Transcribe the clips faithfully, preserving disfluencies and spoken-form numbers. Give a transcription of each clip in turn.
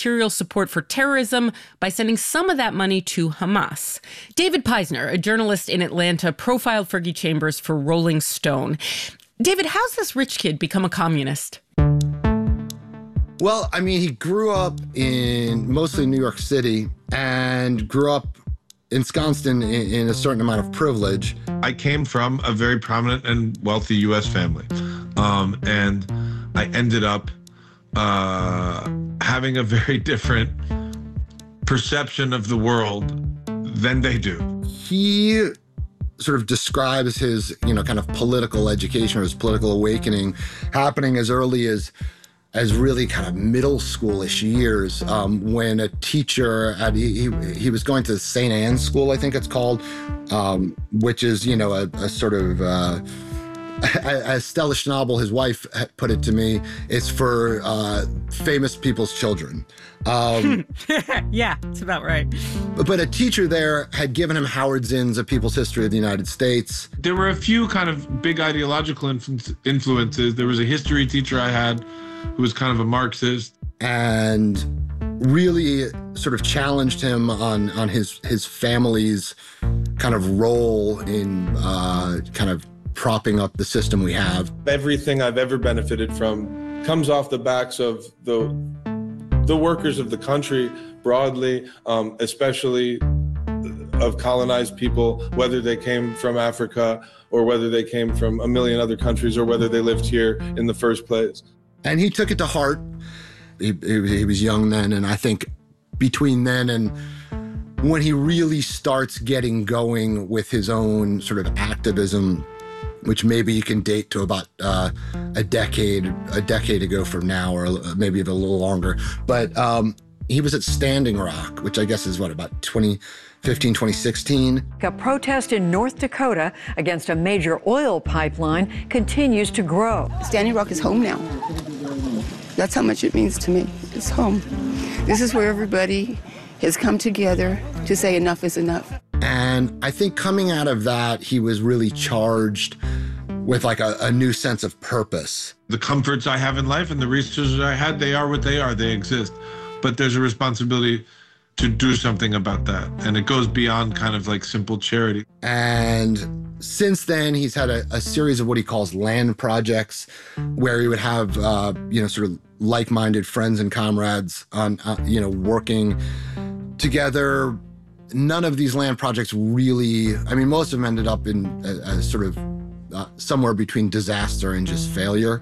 material support for terrorism by sending some of that money to Hamas. David Peisner, a journalist in Atlanta, profiled Fergie Chambers for Rolling Stone. David, how's this rich kid become a communist? Well, I mean, he grew up in mostly New York City and grew up ensconced in, in a certain amount of privilege. I came from a very prominent and wealthy U S family, um, and I ended up uh, having a very different perception of the world than they do. He sort of describes his, you know, kind of political education or his political awakening happening as early as as really kind of middle schoolish years, um, when a teacher at he, he was going to Saint Anne's School, I think it's called, um, which is, you know, a, a sort of uh, as Stella Schnabel, his wife, put it to me, it's for uh, famous people's children. Um, yeah, it's about right. But a teacher there had given him Howard Zinn's A People's History of the United States. There were a few kind of big ideological influ- influences. There was a history teacher I had who was kind of a Marxist. And really sort of challenged him on, on his, his family's kind of role in uh, kind of propping up the system we have. Everything I've ever benefited from comes off the backs of the the workers of the country broadly, um, especially of colonized people, whether they came from Africa or whether they came from a million other countries or whether they lived here in the first place. And he took it to heart. He, he, he was young then, and I think between then and when he really starts getting going with his own sort of activism, which maybe you can date to about uh, a decade, a decade ago from now, or maybe even a little longer. But um, he was at Standing Rock, which I guess is what, about twenty fifteen, twenty sixteen. A protest in North Dakota against a major oil pipeline continues to grow. Standing Rock is home now. That's how much it means to me. It's home. This is where everybody has come together to say enough is enough. And I think coming out of that, he was really charged with like a, a new sense of purpose. The comforts I have in life and the resources I had, they are what they are, they exist. But there's a responsibility to do something about that. And it goes beyond kind of like simple charity. And since then, he's had a, a series of what he calls land projects, where he would have, uh, you know, sort of like-minded friends and comrades on, uh, you know, working together. None of these land projects really, I mean, most of them ended up in a, a sort of uh, somewhere between disaster and just failure.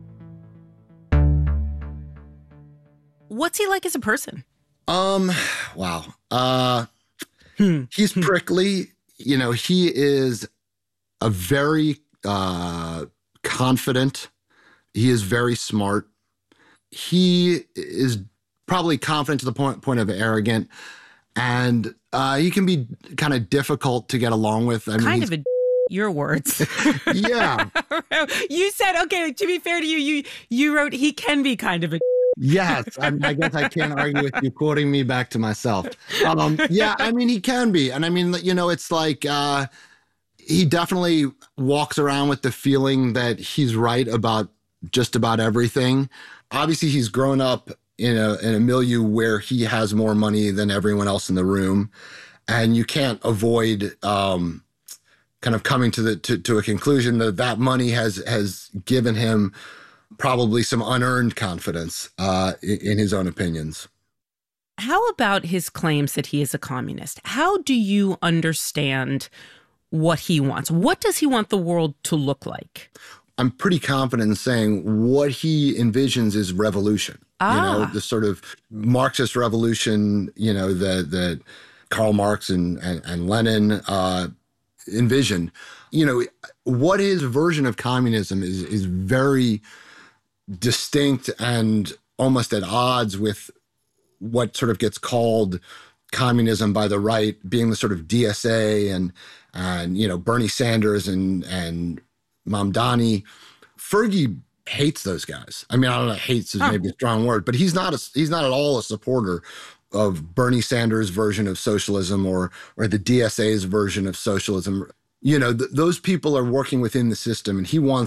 What's he like as a person? Um, wow. Uh, he's prickly. You know, he is a very uh, confident. He is very smart. He is probably confident to the point, point of arrogant. And uh, he can be kind of difficult to get along with. I mean, kind of a your words. Yeah. You said, okay, to be fair to you, you you wrote he can be kind of a Yes, I, I guess I can't argue with you quoting me back to myself. Um, yeah, I mean, he can be. And I mean, you know, it's like uh, he definitely walks around with the feeling that he's right about just about everything. Obviously, he's grown up in a, in a milieu where he has more money than everyone else in the room. And you can't avoid um, kind of coming to the to, to a conclusion that that money has has given him probably some unearned confidence uh, in, in his own opinions. How about his claims that he is a communist? How do you understand what he wants? What does he want the world to look like? I'm pretty confident in saying what he envisions is revolution. Ah. You know, the sort of Marxist revolution, you know, that that Karl Marx and, and, and Lenin uh, envisioned. You know, what his version of communism is is very distinct and almost at odds with what sort of gets called communism by the right, being the sort of D S A and, and you know, Bernie Sanders and, and Mamdani. Fergie hates those guys. I mean, I don't know, hates is maybe a strong word, but he's not a, he's not at all a supporter of Bernie Sanders' version of socialism or or the D S A's version of socialism. You know, th- those people are working within the system, and he wants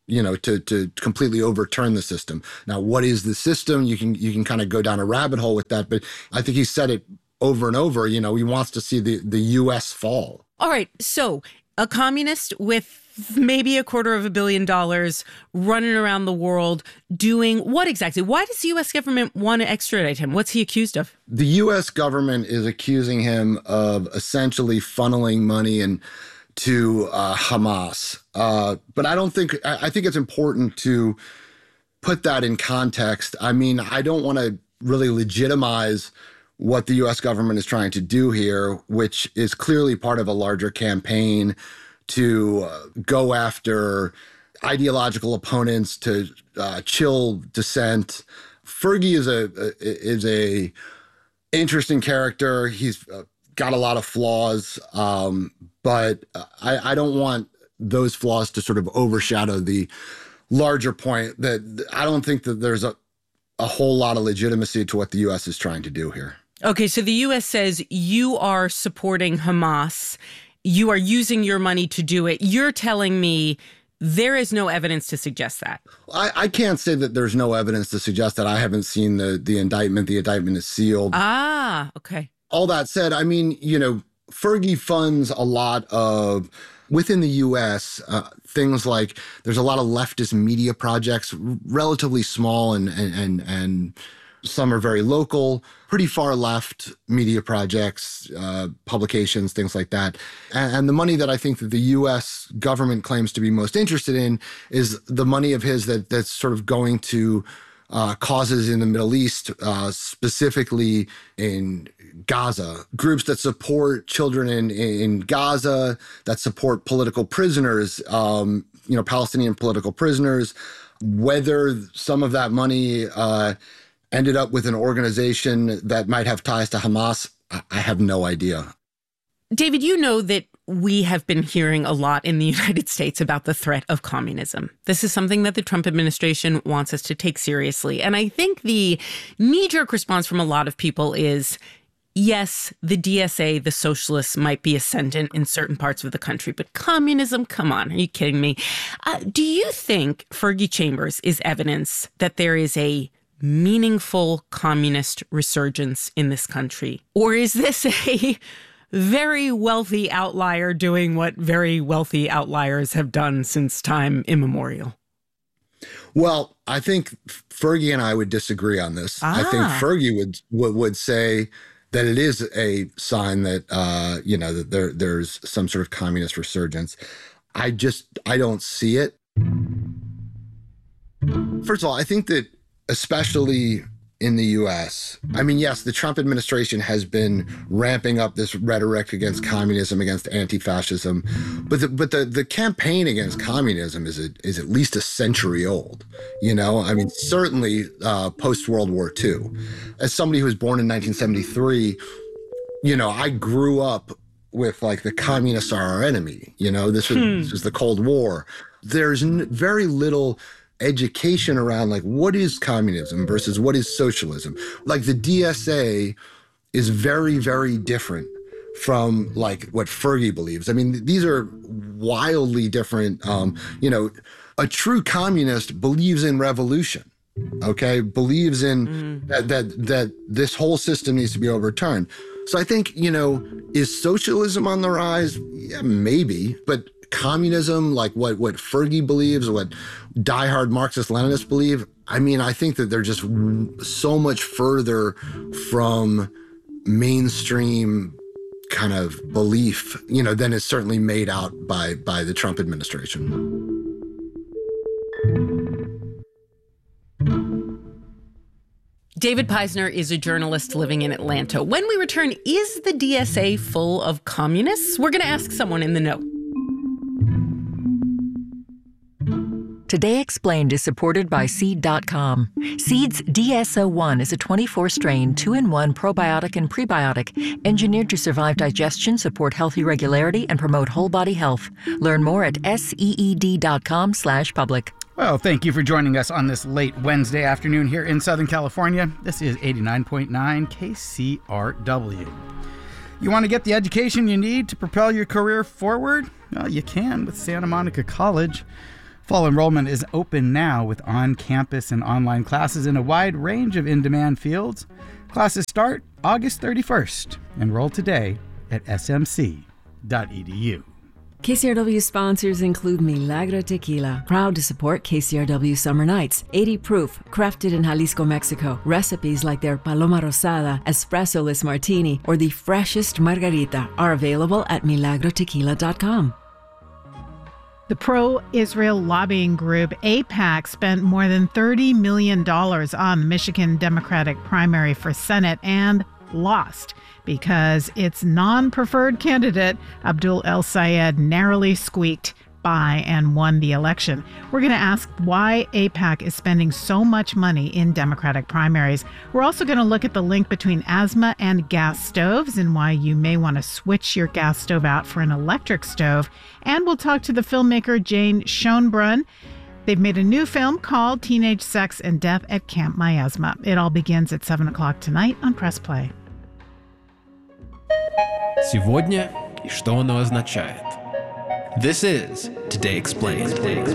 you know, to to completely overturn the system. Now, what is the system? You can you can kind of go down a rabbit hole with that, but I think he said it over and over. You know, he wants to see the the U S fall. All right, so a communist with maybe a quarter of a billion dollars running around the world doing what exactly? Why does the U S government want to extradite him? What's he accused of? The U S government is accusing him of essentially funneling money and to uh, Hamas. Uh, but I don't think, I, I think it's important to put that in context. I mean, I don't want to really legitimize what the U S government is trying to do here, which is clearly part of a larger campaign to uh, go after ideological opponents, to uh, chill dissent. Fergie is a is a interesting character. He's uh, got a lot of flaws, um, but I, I don't want those flaws to sort of overshadow the larger point that I don't think that there's a, a whole lot of legitimacy to what the U S is trying to do here. Okay, so the U S says you are supporting Hamas. You are using your money to do it. You're telling me there is no evidence to suggest that. I, I can't say that there's no evidence to suggest that. I haven't seen the the indictment. The indictment is sealed. Ah, okay. All that said, I mean, you know, Fergie funds a lot of, within the U S, uh, things like there's a lot of leftist media projects, relatively small and and and, and some are very local, pretty far left media projects, uh, publications, things like that. And, and the money that I think that the U S government claims to be most interested in is the money of his that that's sort of going to uh, causes in the Middle East, uh, specifically in Gaza. Groups that support children in, in Gaza, that support political prisoners, um, you know, Palestinian political prisoners. Whether some of that money uh, ended up with an organization that might have ties to Hamas, I have no idea. David, you know that we have been hearing a lot in the United States about the threat of communism. This is something that the Trump administration wants us to take seriously. And I think the knee-jerk response from a lot of people is, yes, the D S A, the socialists, might be ascendant in certain parts of the country, but communism, come on, are you kidding me? Uh, do you think Fergie Chambers is evidence that there is a meaningful communist resurgence in this country? Or is this a very wealthy outlier doing what very wealthy outliers have done since time immemorial? Well, I think Fergie and I would disagree on this. Ah. I think Fergie would, would would say that it is a sign that uh, you know that there there's some sort of communist resurgence. I just I don't see it. First of all, I think that especially in the U S, I mean, yes, the Trump administration has been ramping up this rhetoric against communism, against anti-fascism, but the, but the, the campaign against communism is a, is at least a century old. You know, I mean, certainly uh, post-World War Two. As somebody who was born in nineteen seventy-three, you know, I grew up with like the communists are our enemy. You know, this was, hmm. this was the Cold War. There's n- very little education around like what is communism versus what is socialism. Like the D S A is very, very different from like what Fergie believes. I mean, these are wildly different. Um, you know, a true communist believes in revolution, okay? Believes in mm. that, that, that this whole system needs to be overturned. So I think, you know, is socialism on the rise? Yeah, maybe, but communism, like what, what Fergie believes, what diehard Marxist-Leninists believe, I mean, I think that they're just so much further from mainstream kind of belief, you know, than is certainly made out by, by the Trump administration. David Peisner is a journalist living in Atlanta. When we return, is the D S A full of communists? We're going to ask someone in the know. Today Explained is supported by Seed dot com. Seed's D S O one is a twenty-four strain, two in one probiotic and prebiotic, engineered to survive digestion, support healthy regularity, and promote whole body health. Learn more at seed dot com slash public. Well, thank you for joining us on this late Wednesday afternoon here in Southern California. This is eighty-nine point nine K C R W. You want to get the education you need to propel your career forward? Well, you can with Santa Monica College. Fall enrollment is open now with on-campus and online classes in a wide range of in-demand fields. Classes start August thirty-first. Enroll today at s m c dot e d u. K C R W sponsors include Milagro Tequila, proud to support K C R W Summer Nights. eighty proof, crafted in Jalisco, Mexico. Recipes like their Paloma Rosada, Espresso-less Martini, or the freshest Margarita are available at milagro tequila dot com. The pro-Israel lobbying group AIPAC spent more than thirty million dollars on the Michigan Democratic primary for Senate and lost because its non-preferred candidate, Abdul El-Sayed, narrowly squeaked by and won the election. We're going to ask why AIPAC is spending so much money in Democratic primaries. We're also going to look at the link between asthma and gas stoves and why you may want to switch your gas stove out for an electric stove. And we'll talk to the filmmaker Jane Schoenbrunn. They've made a new film called Teenage Sex and Death at Camp Miasma. It all begins at seven o'clock tonight on Press Play. Сегодня и что оно означает. This is Today Explained.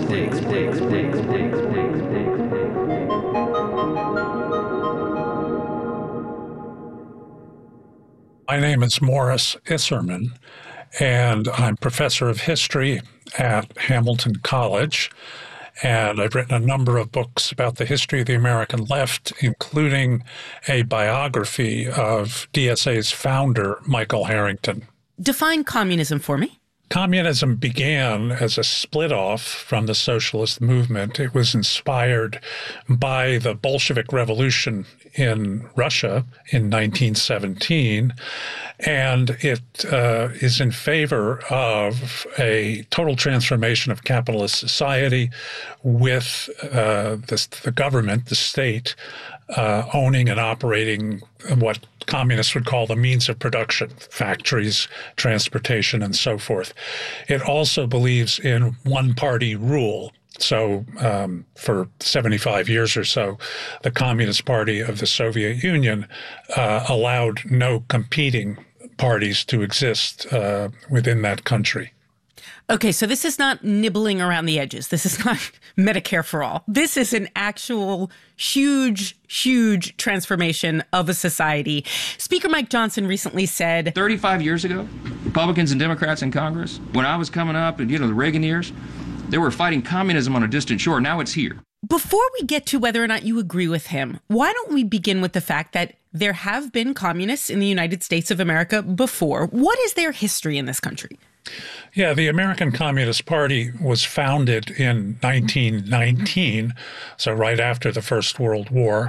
My name is Morris Isserman, and I'm professor of history at Hamilton College. And I've written a number of books about the history of the American left, including a biography of D S A's founder, Michael Harrington. Define communism for me. Communism began as a split-off from the socialist movement. It was inspired by the Bolshevik Revolution in Russia in nineteen seventeen, and it uh, is in favor of a total transformation of capitalist society with uh, the, the government, the state, uh, owning and operating what communists would call the means of production, factories, transportation, and so forth. It also believes in one-party rule. So um, for seventy-five years or so, the Communist Party of the Soviet Union uh, allowed no competing parties to exist uh, within that country. Okay, so this is not nibbling around the edges. This is not Medicare for all. This is an actual huge, huge transformation of a society. Speaker Mike Johnson recently said, thirty-five years ago, Republicans and Democrats in Congress, when I was coming up and, you know, the Reagan years, they were fighting communism on a distant shore. Now it's here. Before we get to whether or not you agree with him, why don't we begin with the fact that there have been communists in the United States of America before? What is their history in this country? Yeah, the American Communist Party was founded in nineteen nineteen, so right after the First World War.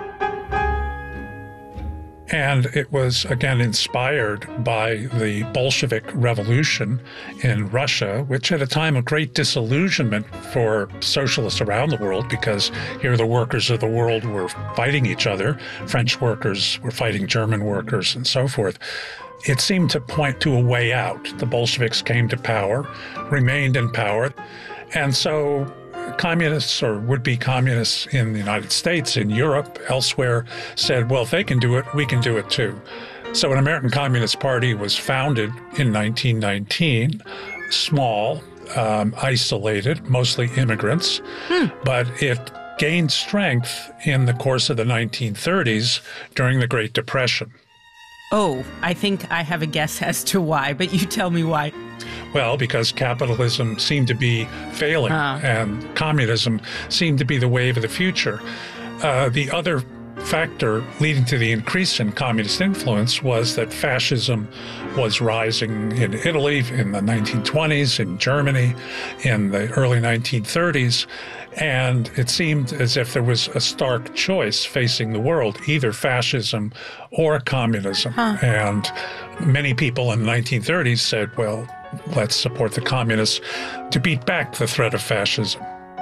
And it was, again, inspired by the Bolshevik Revolution in Russia, which at a time of great disillusionment for socialists around the world, because here the workers of the world were fighting each other. French workers were fighting German workers and so forth. It seemed to point to a way out. The Bolsheviks came to power, remained in power, and so communists or would-be communists in the United States, in Europe, elsewhere, said, well, if they can do it, we can do it too. So an American Communist Party was founded in nineteen nineteen, small, um, isolated, mostly immigrants, hmm. but it gained strength in the course of the nineteen thirties during the Great Depression. Oh, I think I have a guess as to why, but you tell me why. Well, because capitalism seemed to be failing uh. and communism seemed to be the wave of the future. Uh, the other factor leading to the increase in communist influence was that fascism was rising in Italy in the nineteen twenties, in Germany in the early nineteen thirties. And it seemed as if there was a stark choice facing the world, either fascism or communism. Huh. And many people in the nineteen thirties said, well, let's support the communists to beat back the threat of fascism.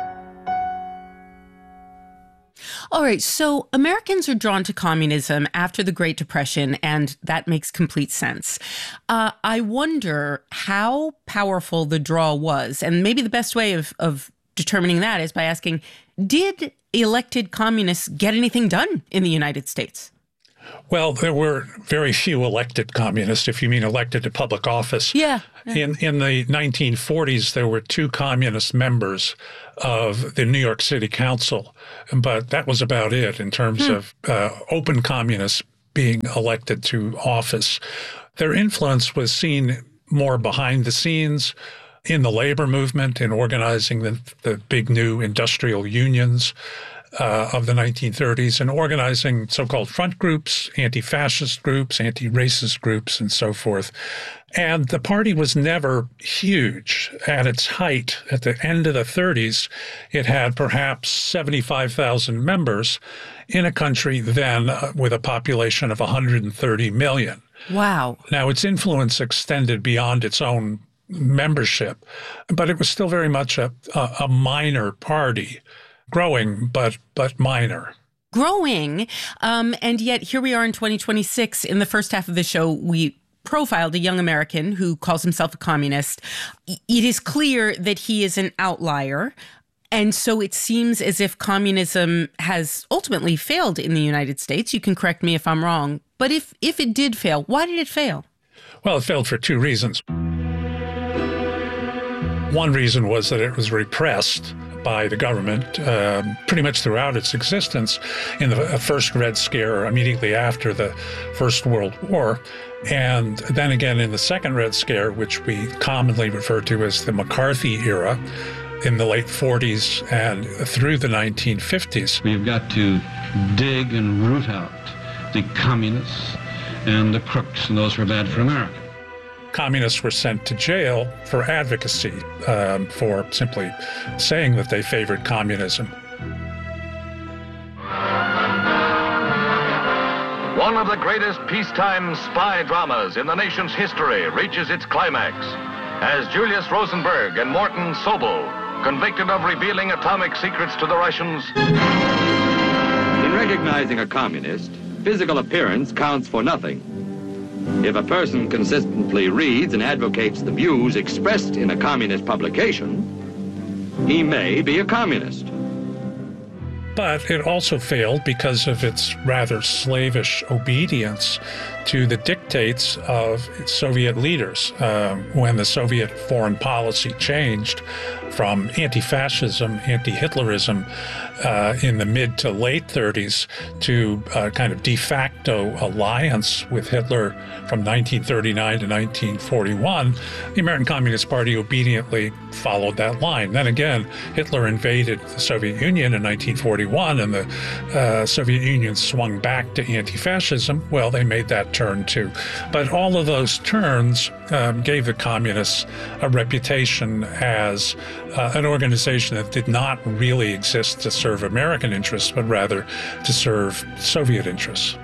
All right, so Americans are drawn to communism after the Great Depression, and that makes complete sense. Uh, I wonder how powerful the draw was, and maybe the best way of, of determining that is by asking, did elected communists get anything done in the United States? Well, there were very few elected communists, if you mean elected to public office. Yeah. yeah. In in the nineteen forties, there were two communist members of the New York City Council, but that was about it in terms hmm. of uh, open communists being elected to office. Their influence was seen more behind the scenes in the labor movement, in organizing the, the big new industrial unions Uh, of the nineteen thirties, and organizing so-called front groups, anti-fascist groups, anti-racist groups, and so forth. And the party was never huge. At its height, at the end of the thirties, it had perhaps seventy-five thousand members in a country then uh, with a population of one hundred thirty million. Wow. Now, its influence extended beyond its own membership, but it was still very much a, a, a minor party. Growing, but but minor. Growing, um, and yet here we are in twenty twenty-six. In the first half of the show, we profiled a young American who calls himself a communist. It is clear that he is an outlier. And so it seems as if communism has ultimately failed in the United States. You can correct me if I'm wrong. But if, if it did fail, why did it fail? Well, it failed for two reasons. One reason was that it was repressed by the government uh, pretty much throughout its existence in the first Red Scare immediately after the First World War. And then again in the second Red Scare, which we commonly refer to as the McCarthy era, in the late forties and through the nineteen fifties. We've got to dig and root out the communists and the crooks and those who are bad for America. Communists were sent to jail for advocacy, um, for simply saying that they favored communism. One of the greatest peacetime spy dramas in the nation's history reaches its climax as Julius Rosenberg and Morton Sobel, convicted of revealing atomic secrets to the Russians. In recognizing a communist, physical appearance counts for nothing. If a person consistently reads and advocates the views expressed in a communist publication, he may be a communist. But it also failed because of its rather slavish obedience to the dictates of Soviet leaders. Uh, when the Soviet foreign policy changed from anti-fascism, anti-Hitlerism uh, in the mid to late thirties to a kind of de facto alliance with Hitler from nineteen thirty-nine to nineteen forty-one, the American Communist Party obediently followed that line. Then again, Hitler invaded the Soviet Union in nineteen forty-one, and the uh, Soviet Union swung back to anti-fascism. Well, they made that turn too. But all of those turns um, gave the communists a reputation as uh, an organization that did not really exist to serve American interests, but rather to serve Soviet interests.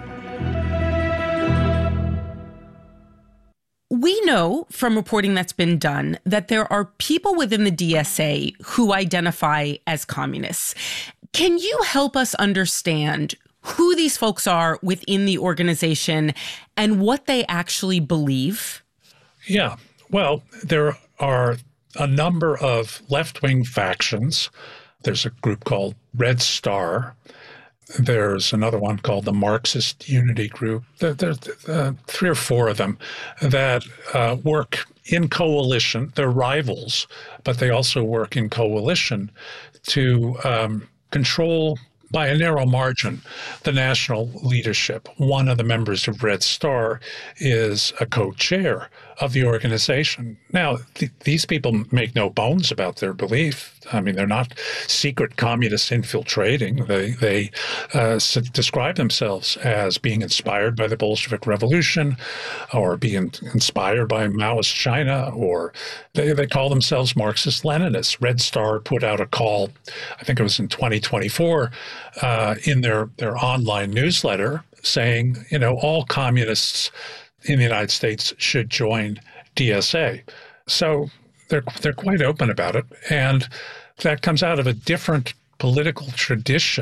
We know from reporting that's been done that there are people within the D S A who identify as communists. Can you help us understand who these folks are within the organization and what they actually believe? Yeah, well, there are a number of left-wing factions. There's a group called Red Star. There's another one called the Marxist Unity Group. There, there's uh, three or four of them that uh, work in coalition. They're rivals, but they also work in coalition to um, control by a narrow margin the national leadership. One of the members of Red Star is a co-chair of the organization. Now, th- these people make no bones about their belief. I mean, they're not secret communists infiltrating. They they uh, s- describe themselves as being inspired by the Bolshevik Revolution, or being inspired by Maoist China, or they, they call themselves Marxist-Leninists. Red Star put out a call, I think it was in twenty twenty-four, uh, in their, their online newsletter saying, you know, all communists in the United States should join D S A. So they're they're quite open about it, and that comes out of a different political tradition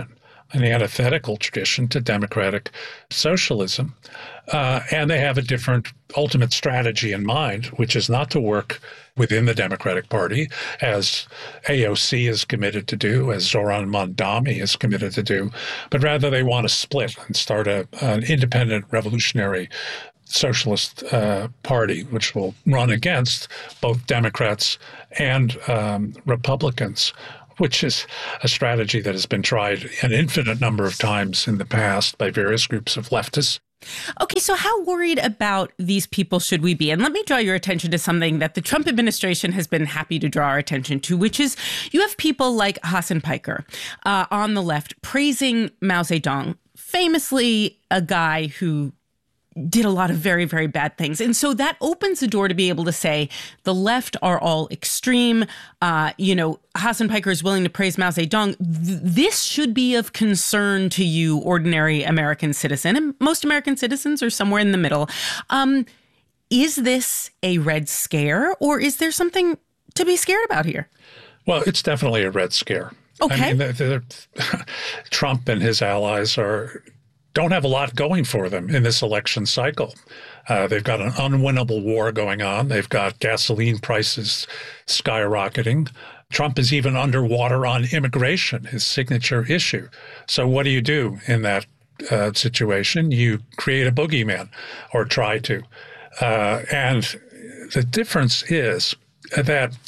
an antithetical tradition to democratic socialism. Uh, and they have a different ultimate strategy in mind, which is not to work within the Democratic Party, as A O C is committed to do, as Zoran Mandami is committed to do, but rather they want to split and start a, an independent revolutionary socialist uh, party, which will run against both Democrats and um, Republicans, which is a strategy that has been tried an infinite number of times in the past by various groups of leftists. Okay, so how worried about these people should we be? And let me draw your attention to something that the Trump administration has been happy to draw our attention to, which is you have people like Hasan Piker uh, on the left praising Mao Zedong, famously a guy who did a lot of very, very bad things. And so that opens the door to be able to say the left are all extreme. Uh, you know, Hasan Piker is willing to praise Mao Zedong. Th- this should be of concern to you, ordinary American citizen. And most American citizens are somewhere in the middle. Um, is this a red scare, or is there something to be scared about here? Well, it's definitely a red scare. Okay. I mean, they're, they're, Trump and his allies are don't have a lot going for them in this election cycle. Uh, they've got an unwinnable war going on. They've got gasoline prices skyrocketing. Trump is even underwater on immigration, his signature issue. So what do you do in that uh, situation? You create a boogeyman, or try to. Uh, and the difference is that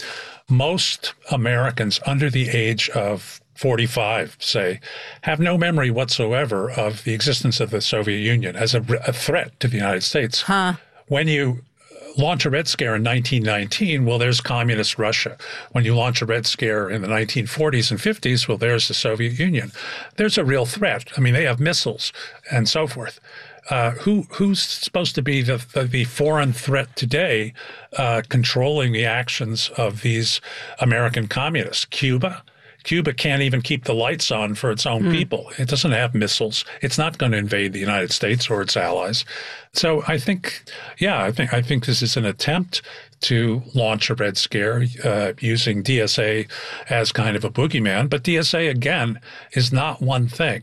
most Americans under the age of forty-five, say, have no memory whatsoever of the existence of the Soviet Union as a, a threat to the United States. Huh. When you launch a Red Scare in nineteen nineteen, well, there's communist Russia. When you launch a Red Scare in the nineteen forties and fifties, well, there's the Soviet Union. There's a real threat. I mean, they have missiles and so forth. Uh, who who's supposed to be the, the, the foreign threat today uh, controlling the actions of these American communists? Cuba? Cuba can't even keep the lights on for its own mm. people. It doesn't have missiles. It's not going to invade the United States or its allies. So I think, yeah, I think I think this is an attempt to launch a Red Scare uh, using D S A as kind of a boogeyman. But D S A, again, is not one thing.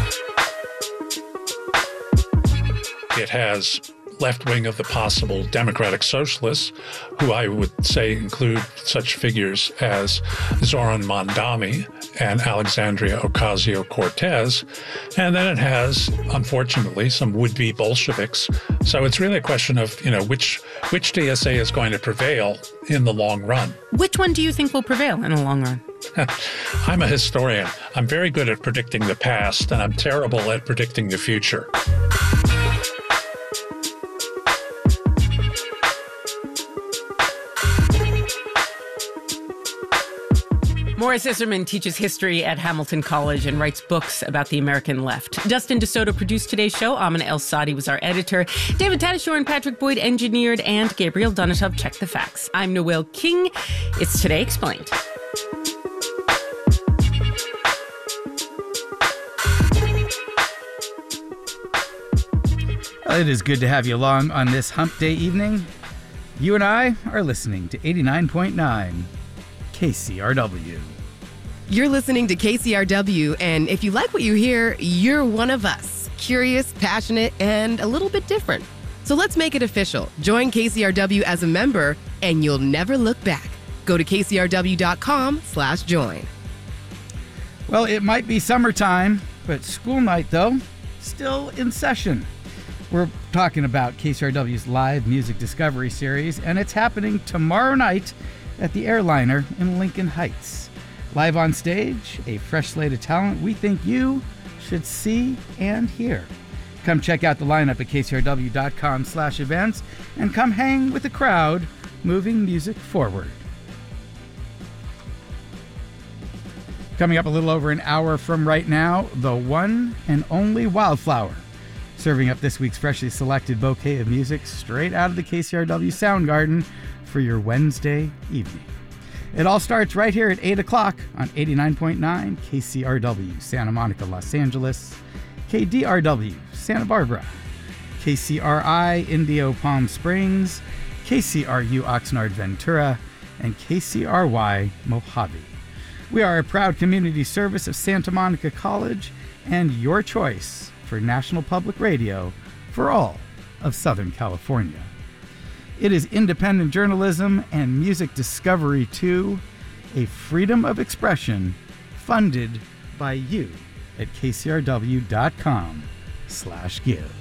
It has left wing of the possible democratic socialists, who I would say include such figures as Zoran Mandami and Alexandria Ocasio-Cortez. And then it has, unfortunately, some would-be Bolsheviks. So it's really a question of, you know, which which D S A is going to prevail in the long run. Which one do you think will prevail in the long run? I'm a historian. I'm very good at predicting the past, and I'm terrible at predicting the future. Morris Isserman teaches history at Hamilton College and writes books about the American left. Dustin DeSoto produced today's show. Amina El-Sadi was our editor. David Tatasciore and Patrick Boyd engineered, and Gabriel Donatov checked the facts. I'm Noel King. It's Today Explained. Well, it is good to have you along on this hump day evening. You and I are listening to eighty-nine point nine K C R W. You're listening to K C R W, and if you like what you hear, you're one of us. Curious, passionate, and a little bit different. So let's make it official. Join K C R W as a member, and you'll never look back. Go to K C R W dot com slash join. Well, it might be summertime, but school night, though, still in session. We're talking about K C R W's live music discovery series, and it's happening tomorrow night at the Airliner in Lincoln Heights. Live on stage, a fresh slate of talent we think you should see and hear. Come check out the lineup at K C R W dot com slash events and come hang with the crowd moving music forward. Coming up a little over an hour from right now, the one and only Wildflower, serving up this week's freshly selected bouquet of music straight out of the K C R W Sound Garden for your Wednesday evening. It all starts right here at eight o'clock on eighty-nine point nine K C R W Santa Monica, Los Angeles, K D R W Santa Barbara, K C R I Indio Palm Springs, K C R U Oxnard Ventura, and K C R Y Mojave. We are a proud community service of Santa Monica College and your choice for National Public Radio for all of Southern California. It is independent journalism and music discovery too, a freedom of expression funded by you at kcrw.com slash give.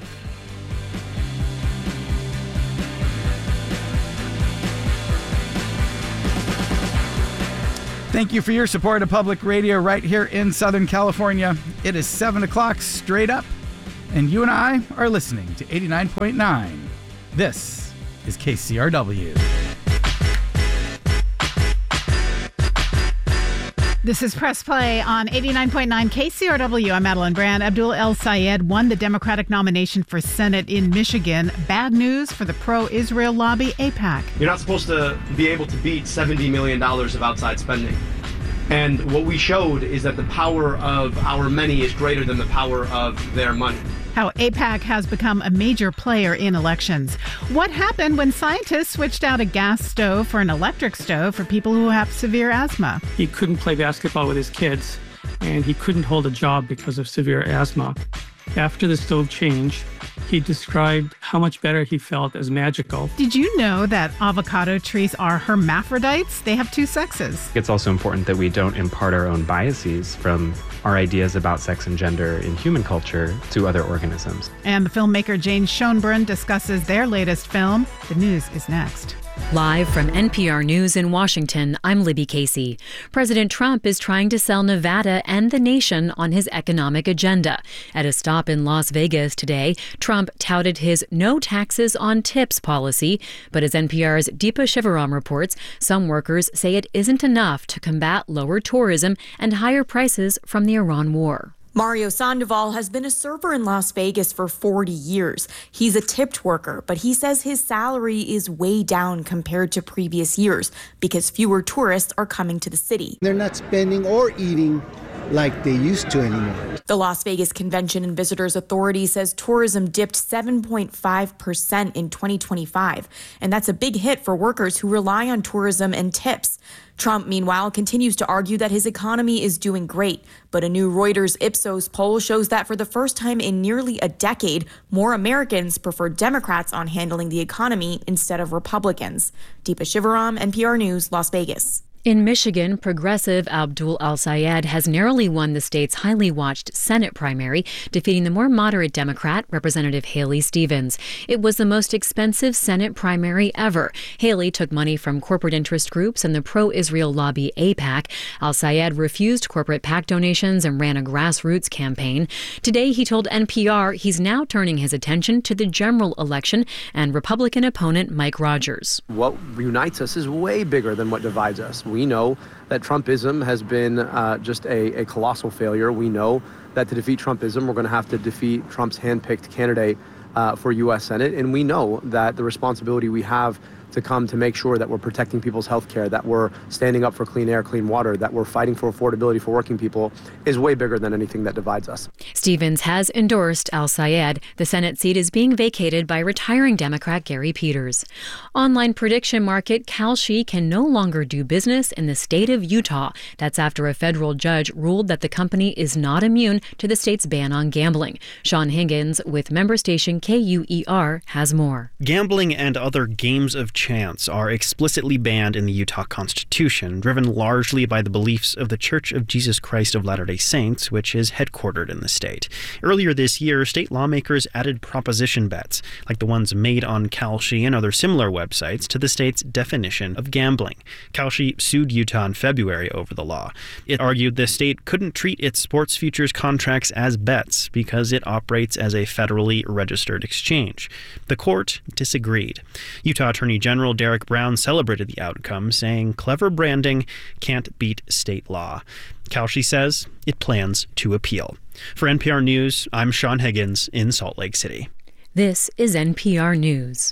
Thank you for your support of public radio right here in Southern California. It is seven o'clock straight up, and you and I are listening to eighty-nine point nine. This is K C R W. This is Press Play on eighty-nine point nine K C R W. I'm Madeline Brand. Abdul El-Sayed won the Democratic nomination for Senate in Michigan. Bad news for the pro-Israel lobby, AIPAC. You're not supposed to be able to beat seventy million dollars of outside spending. And what we showed is that the power of our many is greater than the power of their money. How AIPAC has become a major player in elections. What happened when scientists switched out a gas stove for an electric stove for people who have severe asthma? He couldn't play basketball with his kids, and he couldn't hold a job because of severe asthma. After the stove change, he described how much better he felt as magical. Did you know that avocado trees are hermaphrodites? They have two sexes. It's also important that we don't impart our own biases from our ideas about sex and gender in human culture to other organisms. And the filmmaker Jane Schoenbrunn discusses their latest film. The news is next. Live from N P R News in Washington, I'm Libby Casey. President Trump is trying to sell Nevada and the nation on his economic agenda. At a stop in Las Vegas today, Trump touted his no taxes on tips policy. But as N P R's Deepa Shivaram reports, some workers say it isn't enough to combat lower tourism and higher prices from the Iran war. Mario Sandoval has been a server in Las Vegas for forty years. He's a tipped worker, but he says his salary is way down compared to previous years because fewer tourists are coming to the city. They're not spending or eating like they used to anymore. The Las Vegas Convention and Visitors Authority says tourism dipped seven point five percent in twenty twenty-five, and that's a big hit for workers who rely on tourism and tips. Trump, meanwhile, continues to argue that his economy is doing great, but a new Reuters Ipsos poll shows that for the first time in nearly a decade, more Americans prefer Democrats on handling the economy instead of Republicans. Deepa Shivaram, N P R News, Las Vegas. In Michigan, progressive Abdul El-Sayed has narrowly won the state's highly watched Senate primary, defeating the more moderate Democrat, Representative Haley Stevens. It was the most expensive Senate primary ever. Haley took money from corporate interest groups and the pro-Israel lobby AIPAC. El-Sayed refused corporate PAC donations and ran a grassroots campaign. Today, he told N P R he's now turning his attention to the general election and Republican opponent Mike Rogers. What unites us is way bigger than what divides us. We know that Trumpism has been uh, just a, a colossal failure. We know that to defeat Trumpism, we're going to have to defeat Trump's handpicked candidate uh, for U S Senate. And we know that the responsibility we have to come to make sure that we're protecting people's health care, that we're standing up for clean air, clean water, that we're fighting for affordability for working people is way bigger than anything that divides us. Stevens has endorsed El-Sayed. The Senate seat is being vacated by retiring Democrat Gary Peters. Online prediction market Kalshi can no longer do business in the state of Utah. That's after a federal judge ruled that the company is not immune to the state's ban on gambling. Sean Higgins with member station K U E R has more. Gambling and other games of chance are explicitly banned in the Utah Constitution, driven largely by the beliefs of the Church of Jesus Christ of Latter-day Saints, which is headquartered in the state. Earlier this year, state lawmakers added proposition bets, like the ones made on Kalshi and other similar websites, to the state's definition of gambling. Kalshi sued Utah in February over the law. It argued the state couldn't treat its sports futures contracts as bets because it operates as a federally registered exchange. The court disagreed. Utah Attorney General General Derek Brown celebrated the outcome, saying clever branding can't beat state law. Kalshi says it plans to appeal. For N P R News, I'm Sean Higgins in Salt Lake City. This is N P R News.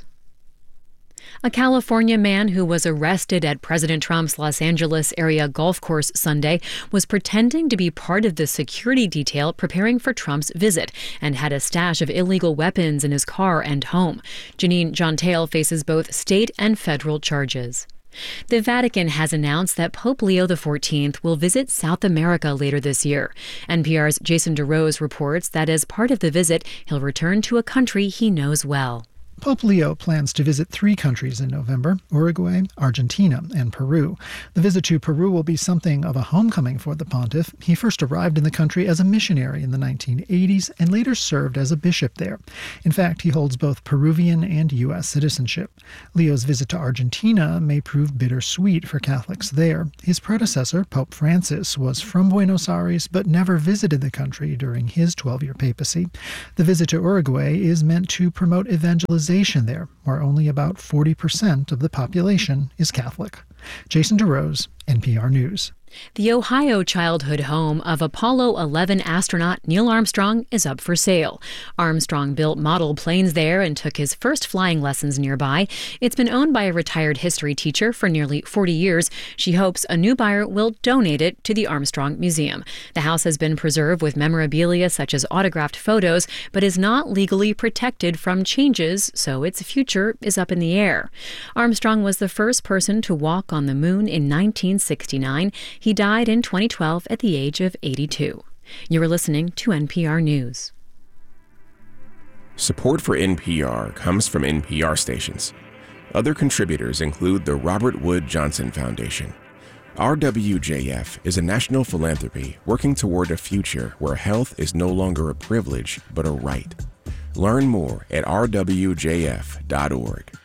A California man who was arrested at President Trump's Los Angeles area golf course Sunday was pretending to be part of the security detail preparing for Trump's visit and had a stash of illegal weapons in his car and home. Janine Jontale faces both state and federal charges. The Vatican has announced that Pope Leo the fourteenth will visit South America later this year. N P R's Jason DeRose reports that as part of the visit, he'll return to a country he knows well. Pope Leo plans to visit three countries in November: Uruguay, Argentina, and Peru. The visit to Peru will be something of a homecoming for the pontiff. He first arrived in the country as a missionary in the nineteen eighties and later served as a bishop there. In fact, he holds both Peruvian and U S citizenship. Leo's visit to Argentina may prove bittersweet for Catholics there. His predecessor, Pope Francis, was from Buenos Aires but never visited the country during his twelve-year papacy. The visit to Uruguay is meant to promote evangelization there, where only about forty percent of the population is Catholic. Jason DeRose, N P R News. The Ohio childhood home of Apollo eleven astronaut Neil Armstrong is up for sale. Armstrong built model planes there and took his first flying lessons nearby. It's been owned by a retired history teacher for nearly forty years. She hopes a new buyer will donate it to the Armstrong Museum. The house has been preserved with memorabilia such as autographed photos, but is not legally protected from changes, so its future is up in the air. Armstrong was the first person to walk on the moon in nineteen sixty-nine. He died in twenty twelve at the age of eighty-two. You're listening to N P R News. Support for N P R comes from N P R stations. Other contributors include the Robert Wood Johnson Foundation. R W J F is a national philanthropy working toward a future where health is no longer a privilege but a right. Learn more at r w j f dot org.